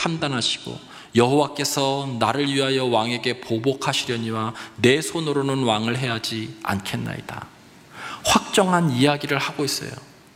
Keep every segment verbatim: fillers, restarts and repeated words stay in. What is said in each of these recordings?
판단하시고 여호와께서 나를 위하여 왕에게 보복하시려니와 내 손으로는 왕을 해하지 않겠나이다. 확정한 이야기를 하고 있어요.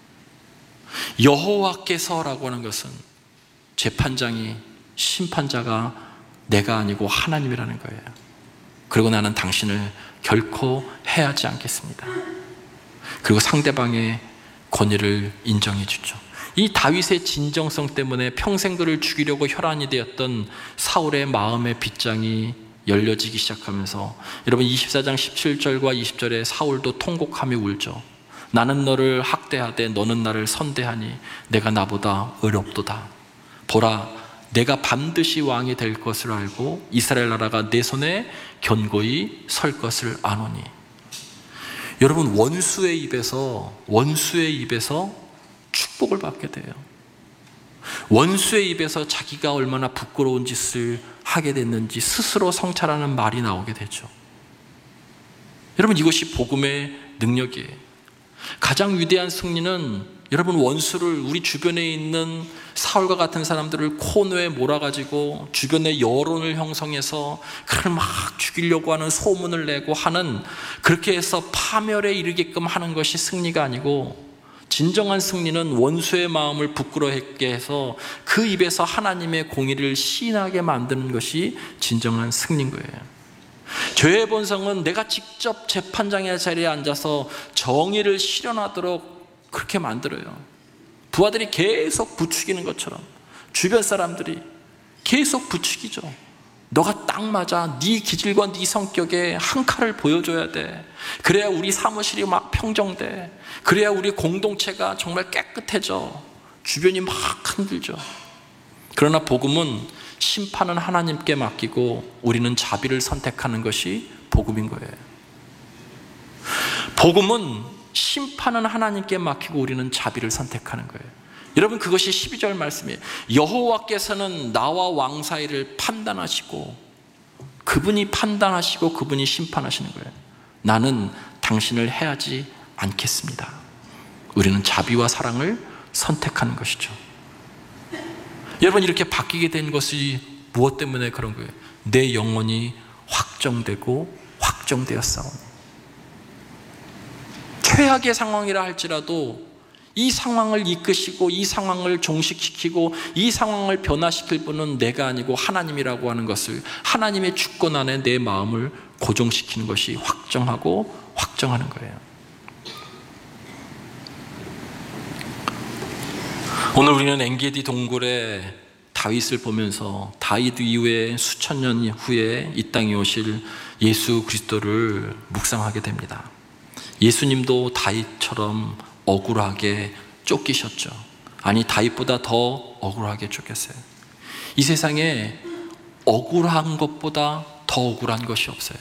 여호와께서라고 하는 것은 재판장이, 심판자가 내가 아니고 하나님이라는 거예요. 그리고 나는 당신을 결코 해하지 않겠습니다. 그리고 상대방의 권위를 인정해 주죠. 이 다윗의 진정성 때문에 평생 그를 죽이려고 혈안이 되었던 사울의 마음의 빗장이 열려지기 시작하면서, 여러분 이십사 장 십칠 절과 이십 절에 사울도 통곡하며 울죠. 나는 너를 학대하되 너는 나를 선대하니 내가 나보다 의롭도다. 보라, 내가 반드시 왕이 될 것을 알고 이스라엘 나라가 내 손에 견고히 설 것을 아노니. 여러분, 원수의 입에서 원수의 입에서 축복을 받게 돼요. 원수의 입에서 자기가 얼마나 부끄러운 짓을 하게 됐는지 스스로 성찰하는 말이 나오게 되죠. 여러분, 이것이 복음의 능력이에요. 가장 위대한 승리는 여러분, 원수를, 우리 주변에 있는 사울과 같은 사람들을 코너에 몰아가지고 주변의 여론을 형성해서 그를 막 죽이려고 하는, 소문을 내고 하는, 그렇게 해서 파멸에 이르게끔 하는 것이 승리가 아니고, 진정한 승리는 원수의 마음을 부끄러워하게 해서 그 입에서 하나님의 공의를 시인하게 만드는 것이 진정한 승리인 거예요. 죄의 본성은 내가 직접 재판장의 자리에 앉아서 정의를 실현하도록 그렇게 만들어요. 부하들이 계속 부추기는 것처럼 주변 사람들이 계속 부추기죠. 너가 딱 맞아. 네 기질과 네 성격에 한 칼을 보여줘야 돼. 그래야 우리 사무실이 막 평정돼. 그래야 우리 공동체가 정말 깨끗해져. 주변이 막 흔들죠. 그러나 복음은 심판은 하나님께 맡기고 우리는 자비를 선택하는 것이 복음인 거예요. 복음은 심판은 하나님께 맡기고 우리는 자비를 선택하는 거예요. 여러분, 그것이 십이 절 말씀이에요. 여호와께서는 나와 왕 사이를 판단하시고, 그분이 판단하시고 그분이 심판하시는 거예요. 나는 당신을 해하지 않겠습니다. 우리는 자비와 사랑을 선택하는 것이죠. 여러분, 이렇게 바뀌게 된 것이 무엇 때문에 그런 거예요? 내 영혼이 확정되고 확정되었사오니. 최악의 상황이라 할지라도 이 상황을 이끄시고 이 상황을 종식시키고 이 상황을 변화시킬 분은 내가 아니고 하나님이라고 하는 것을, 하나님의 주권 안에 내 마음을 고정시키는 것이 확정하고 확정하는 거예요. 오늘 우리는 엔게디 동굴에 다윗을 보면서 다윗 이후에 수천 년 후에 이 땅에 오실 예수 그리스도를 묵상하게 됩니다. 예수님도 다윗처럼 억울하게 쫓기셨죠. 아니, 다윗보다 더 억울하게 쫓겼어요. 이 세상에 억울한 것보다 더 억울한 것이 없어요.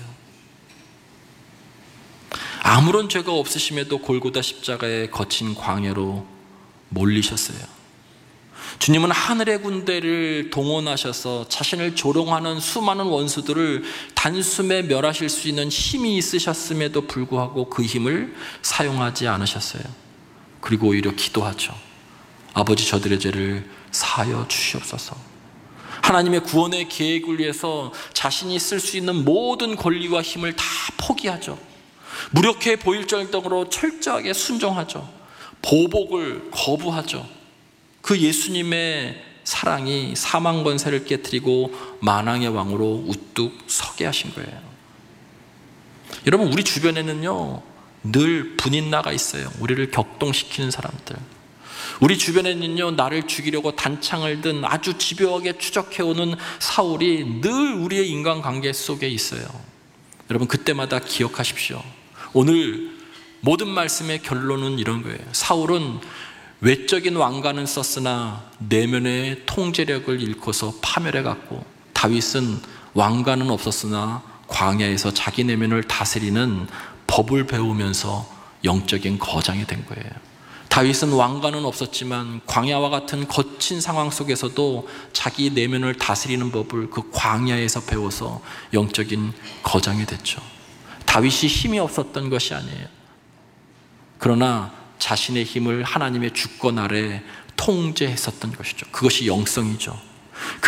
아무런 죄가 없으심에도 골고다 십자가의 거친 광야로 몰리셨어요. 주님은 하늘의 군대를 동원하셔서 자신을 조롱하는 수많은 원수들을 단숨에 멸하실 수 있는 힘이 있으셨음에도 불구하고 그 힘을 사용하지 않으셨어요. 그리고 오히려 기도하죠. 아버지, 저들의 죄를 사하여 주시옵소서. 하나님의 구원의 계획을 위해서 자신이 쓸 수 있는 모든 권리와 힘을 다 포기하죠. 무력해 보일 정도로 철저하게 순종하죠. 보복을 거부하죠. 그 예수님의 사랑이 사망 권세를 깨뜨리고 만왕의 왕으로 우뚝 서게 하신 거예요. 여러분, 우리 주변에는요 늘 분인나가 있어요. 우리를 격동시키는 사람들. 우리 주변에는요 나를 죽이려고 단창을 든 아주 집요하게 추적해오는 사울이 늘 우리의 인간관계 속에 있어요. 여러분, 그때마다 기억하십시오. 오늘 모든 말씀의 결론은 이런 거예요. 사울은 외적인 왕관은 썼으나 내면의 통제력을 잃고서 파멸해갔고, 다윗은 왕관은 없었으나 광야에서 자기 내면을 다스리는 법을 배우면서 영적인 거장이 된 거예요. 다윗은 왕관은 없었지만 광야와 같은 거친 상황 속에서도 자기 내면을 다스리는 법을 그 광야에서 배워서 영적인 거장이 됐죠. 다윗이 힘이 없었던 것이 아니에요. 그러나 자신의 힘을 하나님의 주권 아래 통제했었던 것이죠. 그것이 영성이죠.